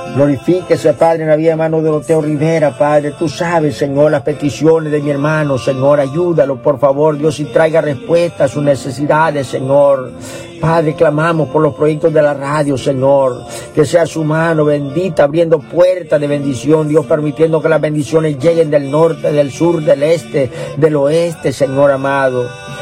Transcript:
Glorifíquese, Padre, en la vida de hermano Doroteo Rivera, Padre. Tú sabes, Señor, las peticiones de mi hermano, Señor. Ayúdalo, por favor, Dios, y traiga respuesta a sus necesidades, Señor. Padre, clamamos por los proyectos de la radio, Señor. Que sea su mano bendita, abriendo puertas de bendición, Dios, permitiendo que las bendiciones lleguen del norte, del sur, del este, del oeste, Señor amado.